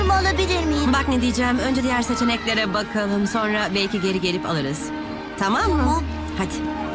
Kartımı alabilir miyim? Bak ne diyeceğim. Önce diğer seçeneklere bakalım. Sonra belki geri gelip alırız. Tamam mı? Tamam. Hadi.